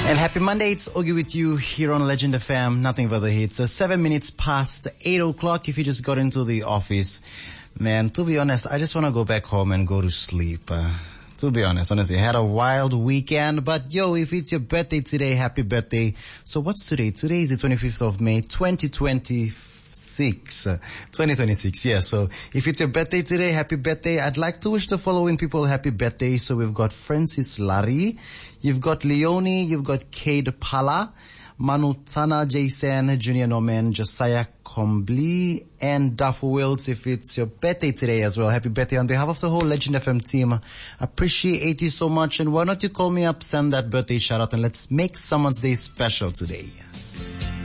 And happy Monday, it's Ogie with you here on Legend FM, nothing but the hits. 7 minutes past 8 o'clock if you just got into the office. Man, to be honest, I just want to go back home and go to sleep. To be honest, honestly, I had a wild weekend, but yo, if it's your birthday today, happy birthday. So what's today? Today is the 25th of May, 2026, yeah. So if it's your birthday today, happy birthday. I'd like to wish the following people happy birthday. So we've got Francis Larry, you've got Leonie, you've got Cade Pala, Manutana Jason, Junior Norman, Josiah Combly, and Daffo Wills. If it's your birthday today as well, happy birthday on behalf of the whole Legend FM team. Appreciate you so much. And why don't you call me up, send that birthday shout out, and let's make someone's day special today.